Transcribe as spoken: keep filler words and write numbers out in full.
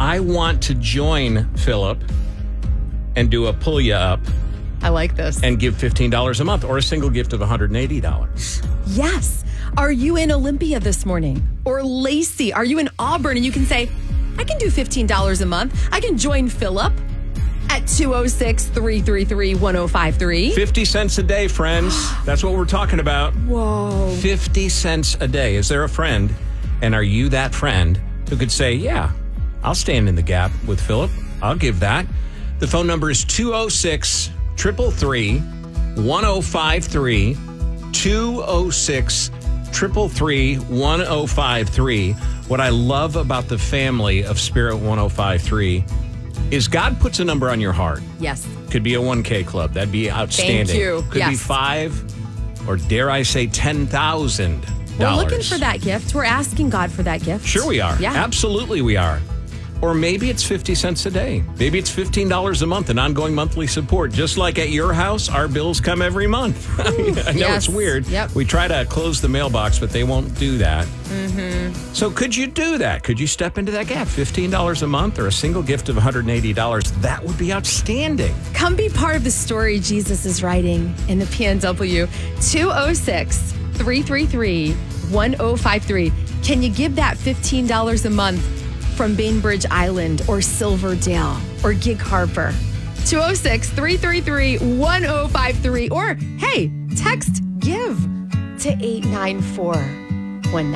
I want to join Philip and do a pull you up I like this. and give fifteen dollars a month or a single gift of one hundred eighty dollars. Yes. Are you in Olympia this morning? Or Lacey? Are you in Auburn? And you can say, I can do fifteen dollars a month. I can join Philip at two oh six, three three three, one oh five three. fifty cents a day, friends. That's what we're talking about. Whoa. fifty cents a day. Is there a friend? And are you that friend who could say, yeah, I'll stand in the gap with Philip. I'll give that. The phone number is two oh six, three three three, one oh five three. two oh six, three three three, one oh five three. What I love about the family of Spirit one oh five three is God puts a number on your heart. Yes. Could be a one K club. That'd be outstanding. Thank you. Could be Yes. five, or dare I say ten thousand dollars. We're looking for that gift. We're asking God for that gift. Sure we are. Yeah. Absolutely we are. Or maybe it's fifty cents a day. Maybe it's fifteen dollars a month in ongoing monthly support. Just like at your house, our bills come every month. I know Yes. it's weird. Yep. We try to close the mailbox, but they won't do that. Mm-hmm. So could you do that? Could you step into that gap? fifteen dollars a month or a single gift of one hundred eighty dollars? That would be outstanding. Come be part of the story Jesus is writing in the P N W. two oh six, three three three, one oh five three. Can you give that fifteen dollars a month from Bainbridge Island or Silverdale or Gig Harbor? two oh six, three three three, one oh five three. Or, hey, text GIVE to eight nine four